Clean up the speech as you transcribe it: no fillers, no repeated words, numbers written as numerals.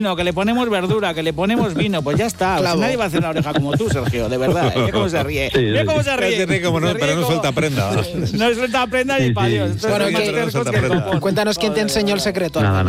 No, que le ponemos verdura, que le ponemos vino, pues ya está. Pues nadie va a hacer una oreja como tú, Sergio, de verdad. Mira cómo se ríe. Mira cómo se ríe. Pero no suelta prenda. No suelta prenda ni para Dios. Bueno, cuéntanos quién te enseñó el secreto. Nada.